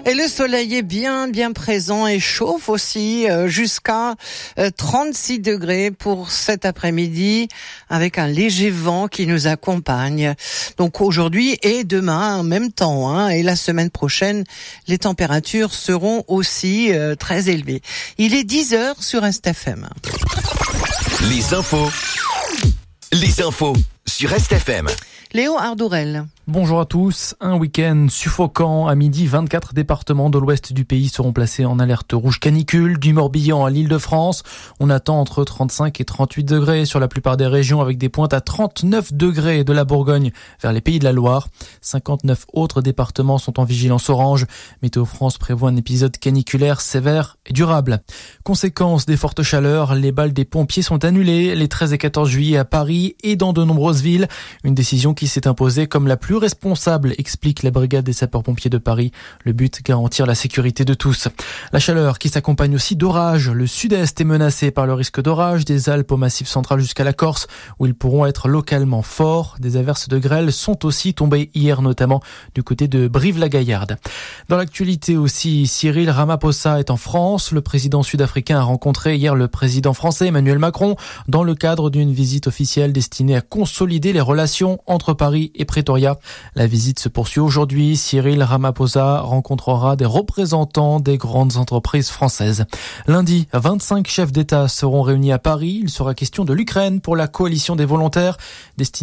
Et le soleil est bien présent et chauffe aussi jusqu'à 36 degrés pour cet après-midi avec un léger vent qui nous accompagne. Donc aujourd'hui et demain en même temps, et la semaine prochaine, les températures seront aussi très élevées. Il est 10h sur RestFM. Les infos sur RestFM. Léo Ardourel. Bonjour à tous. Un week-end suffocant. À midi, 24 départements de l'ouest du pays seront placés en alerte rouge canicule. Du Morbihan à l'Île-de-France, on attend entre 35 et 38 degrés sur la plupart des régions avec des pointes à 39 degrés de la Bourgogne vers les Pays de la Loire. 59 autres départements sont en vigilance orange. Météo France prévoit un épisode caniculaire sévère et durable. Conséquence des fortes chaleurs, les bals des pompiers sont annulés les 13 et 14 juillet à Paris et dans de nombreuses villes. Une décision qui s'est imposée comme la plus responsable, explique la brigade des sapeurs-pompiers de Paris. Le but, garantir la sécurité de tous. La chaleur qui s'accompagne aussi d'orages. Le sud-est est menacé par le risque d'orage des Alpes au Massif central jusqu'à la Corse, où ils pourront être localement forts. Des averses de grêle sont aussi tombées hier, notamment du côté de Brive-la-Gaillarde. Dans l'actualité aussi, Cyril Ramaphosa est en France. Le président sud-africain a rencontré hier le président français Emmanuel Macron dans le cadre d'une visite officielle destinée à consolider les relations entre Paris et Pretoria. La visite se poursuit aujourd'hui. Cyril Ramaphosa rencontrera des représentants des grandes entreprises françaises. Lundi, 25 chefs d'État seront réunis à Paris. Il sera question de l'Ukraine pour la coalition des volontaires destinée